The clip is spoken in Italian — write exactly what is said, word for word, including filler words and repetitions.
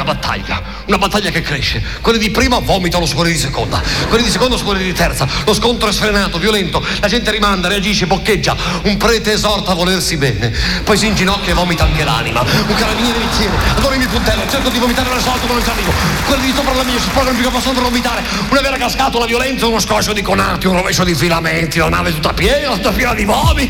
una battaglia, una battaglia che cresce. Quelli di prima vomitano su quelli di seconda, quelli di seconda su quelli di terza. Lo scontro è sfrenato, violento, la gente rimanda, reagisce, boccheggia. Un prete esorta a volersi bene, poi si inginocchia e vomita anche l'anima. Un carabiniere mi tiene, allora mi puntello, cerco di vomitare l'assalto ma non ci arrivo. Quelli di sopra la mia si spogano più che possono per vomitare. Una vera cascata, una violenza, uno scoscio di conati, un rovescio di filamenti, la nave tutta piena, tutta piena di vomiti.